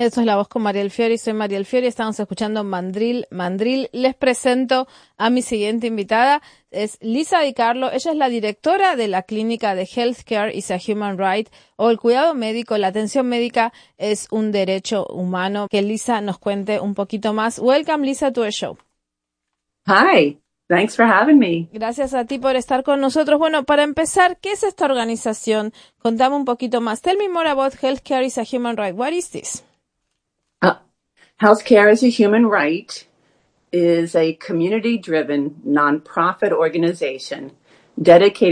Eso es La Voz con Mariel Fiori, soy Mariel Fiori, estamos escuchando Mandril. Les presento a mi siguiente invitada, es Lisa Di Carlo. Ella es la directora de la clínica de Healthcare is a Human Right, o el cuidado médico, la atención médica es un derecho humano. Que Lisa nos cuente un poquito más. Welcome, Lisa, to the show. Hi, thanks for having me. Gracias a ti por estar con nosotros. Bueno, para empezar, ¿qué es esta organización? Contame un poquito más. Tell me more about Healthcare is a Human Right. What is this? Healthcare is a Human Right is a community-driven nonprofit organization dedicated